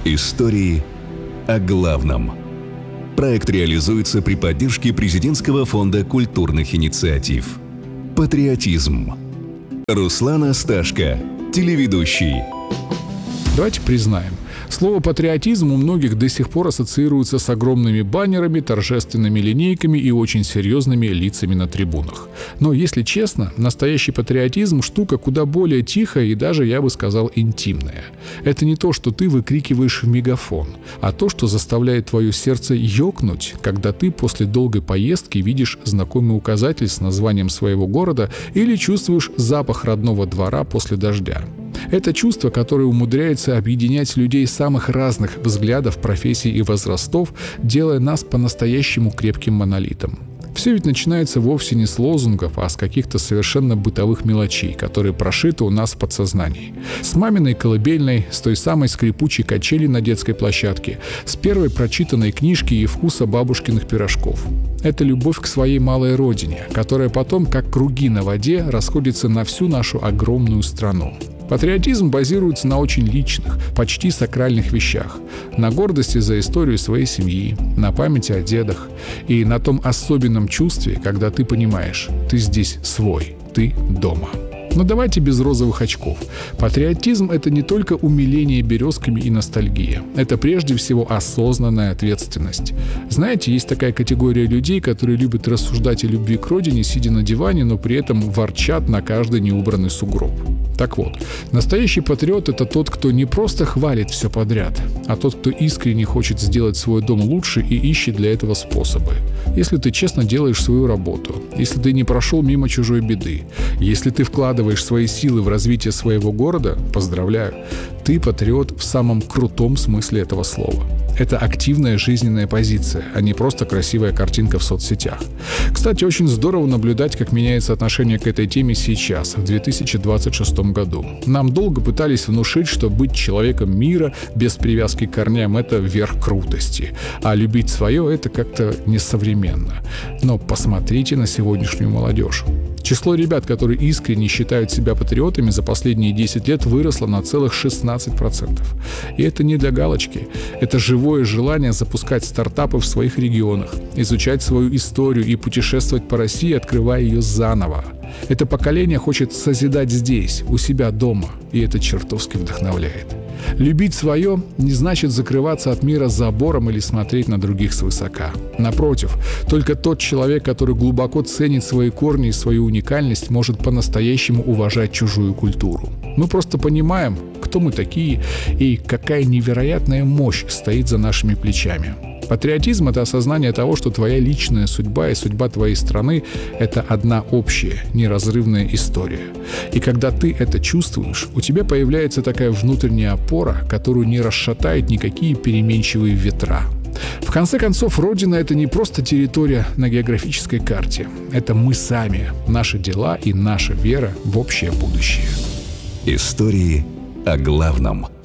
Истории о главном. Проект реализуется при поддержке Президентского фонда культурных инициатив. Патриотизм. Руслан Асташко, телеведущий. Давайте признаем, слово «патриотизм» у многих до сих пор ассоциируется с огромными баннерами, торжественными линейками и очень серьезными лицами на трибунах. Но, если честно, настоящий патриотизм – штука куда более тихая и даже, я бы сказал, интимная. Это не то, что ты выкрикиваешь в мегафон, а то, что заставляет твое сердце ёкнуть, когда ты после долгой поездки видишь знакомый указатель с названием своего города или чувствуешь запах родного двора после дождя. Это чувство, которое умудряется объединять людей самых разных взглядов, профессий и возрастов, делая нас по-настоящему крепким монолитом. Все ведь начинается вовсе не с лозунгов, а с каких-то совершенно бытовых мелочей, которые прошиты у нас в подсознании. С маминой колыбельной, с той самой скрипучей качели на детской площадке, с первой прочитанной книжки и вкуса бабушкиных пирожков. Это любовь к своей малой родине, которая потом, как круги на воде, расходится на всю нашу огромную страну. Патриотизм базируется на очень личных, почти сакральных вещах. На гордости за историю своей семьи, на памяти о дедах и на том особенном чувстве, когда ты понимаешь, ты здесь свой, ты дома. Но давайте без розовых очков. Патриотизм – это не только умиление березками и ностальгия. Это прежде всего осознанная ответственность. Знаете, есть такая категория людей, которые любят рассуждать о любви к родине, сидя на диване, но при этом ворчат на каждый неубранный сугроб. Так вот, настоящий патриот – это тот, кто не просто хвалит все подряд, а тот, кто искренне хочет сделать свой дом лучше и ищет для этого способы. Если ты честно делаешь свою работу, если ты не прошел мимо чужой беды, если ты вкладываешь свои силы в развитие своего города, поздравляю, ты патриот в самом крутом смысле этого слова. Это активная жизненная позиция, а не просто красивая картинка в соцсетях. Кстати, очень здорово наблюдать, как меняется отношение к этой теме сейчас, в 2026 году. Нам долго пытались внушить, что быть человеком мира без привязки к корням – это верх крутости, а любить свое – это как-то несовременно. Но посмотрите на сегодняшнюю молодежь. Число ребят, которые искренне считают себя патриотами, за последние 10 лет выросло на целых 16%. И это не для галочки. Это живое желание запускать стартапы в своих регионах, изучать свою историю и путешествовать по России, открывая ее заново. Это поколение хочет созидать здесь, у себя дома, и это чертовски вдохновляет. Любить свое не значит закрываться от мира забором или смотреть на других свысока. Напротив, только тот человек, который глубоко ценит свои корни и свою уникальность, может по-настоящему уважать чужую культуру. Мы просто понимаем, кто мы такие и какая невероятная мощь стоит за нашими плечами. Патриотизм – это осознание того, что твоя личная судьба и судьба твоей страны – это одна общая, неразрывная история. И когда ты это чувствуешь, у тебя появляется такая внутренняя опора, которую не расшатают никакие переменчивые ветра. В конце концов, Родина – это не просто территория на географической карте. Это мы сами, наши дела и наша вера в общее будущее. Истории о главном.